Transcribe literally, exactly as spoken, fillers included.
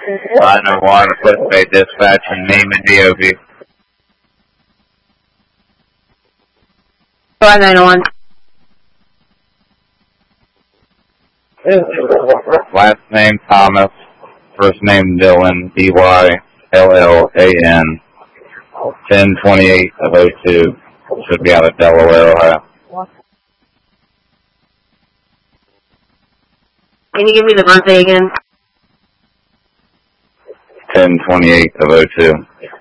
Line number one, Cliff Bay Dispatch, and name and D O B. five nine one. Last name Thomas, first name Dylan, D Y L L A N, ten twenty-eight of oh two. Should be out of Delaware, Ohio. Can you give me the birthday again? ten twenty-eight of oh two.